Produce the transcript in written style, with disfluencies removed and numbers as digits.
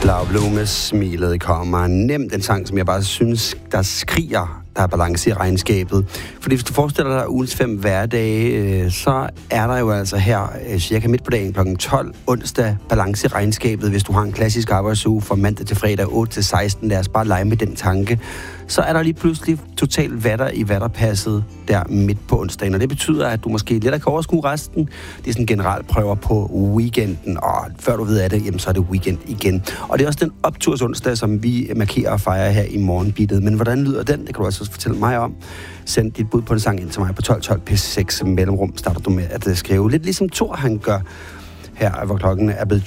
Smilet kommer nemt. En sang, som jeg bare synes, der skriger, der er balance i regnskabet. Fordi hvis du forestiller dig ugens 5 hverdage, så er der jo altså her cirka midt på dagen kl. 12 onsdag balance i regnskabet. Hvis du har en klassisk arbejdsuge fra mandag til fredag 8-16, lad os bare lege med den tanke. Så er der lige pludselig totalt vatter i vatterpasset der midt på onsdagen. Og det betyder, at du måske lettere kan overskue resten. Det er sådan generelt prøver på weekenden, og før du ved af det, jamen, så er det weekend igen. Og det er også den optursonsdag, som vi markerer og fejrer her i morgenbittet. Men hvordan lyder den? Det kan du også fortælle mig om. Send dit bud på en sang ind til mig på 12 P6 mellemrum. Starter du med at skrive lidt ligesom Thor han gør her, hvor klokken er blevet